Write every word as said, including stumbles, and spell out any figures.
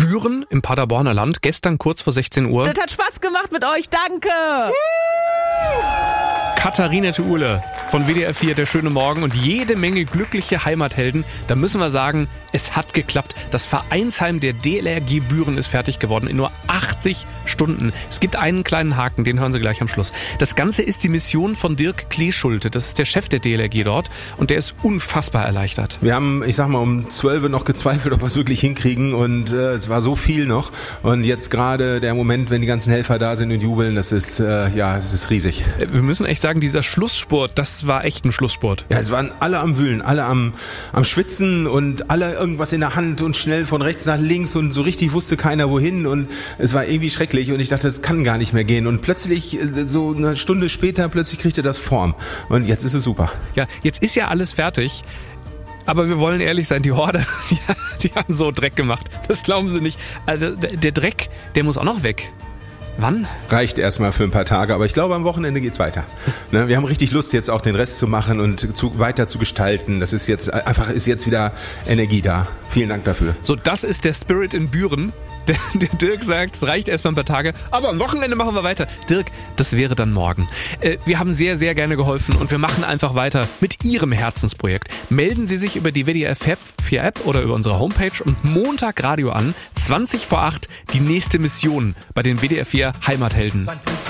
Büren im Paderborner Land, gestern kurz vor sechzehn Uhr. Das hat Spaß gemacht mit euch, danke! Katharina Thuhle von W D R vier, der schöne Morgen und jede Menge glückliche Heimathelden. Da müssen wir sagen, es hat geklappt. Das Vereinsheim der D L R G Büren ist fertig geworden in nur achtzig Stunden. Es gibt einen kleinen Haken, den hören Sie gleich am Schluss. Das Ganze ist die Mission von Dirk Kleeschulte. Das ist der Chef der D L R G dort und der ist unfassbar erleichtert. Wir haben, ich sag mal, um zwölf Uhr noch gezweifelt, ob wir es wirklich hinkriegen und äh, es war so viel noch. Und jetzt gerade der Moment, wenn die ganzen Helfer da sind und jubeln, das ist, äh, ja, das ist riesig. Wir müssen echt sagen, dieser Schlussspurt, das war echt ein Schlussspurt. Ja, es waren alle am Wühlen, alle am, am Schwitzen und alle irgendwas in der Hand und schnell von rechts nach links und so richtig wusste keiner wohin und es war irgendwie schrecklich und ich dachte, es kann gar nicht mehr gehen und plötzlich, so eine Stunde später, plötzlich kriegte das Form und jetzt ist es super. Ja, jetzt ist ja alles fertig. Aber wir wollen ehrlich sein, die Horde, die, die haben so Dreck gemacht. Das glauben Sie nicht. Also der Dreck, der muss auch noch weg. Wann? Reicht erstmal für ein paar Tage, aber ich glaube, am Wochenende geht's weiter. Ne, wir haben richtig Lust, jetzt auch den Rest zu machen und zu, weiter zu gestalten. Das ist jetzt einfach, ist jetzt wieder Energie da. Vielen Dank dafür. So, das ist der Spirit in Büren. Der, der Dirk sagt, es reicht erstmal ein paar Tage, aber am Wochenende machen wir weiter. Dirk, das wäre dann morgen. Äh, wir haben sehr, sehr gerne geholfen und wir machen einfach weiter mit Ihrem Herzensprojekt. Melden Sie sich über die W D R vier App oder über unsere Homepage und Montag Radio an, zwanzig vor acht, die nächste Mission bei den W D R vier Heimathelden.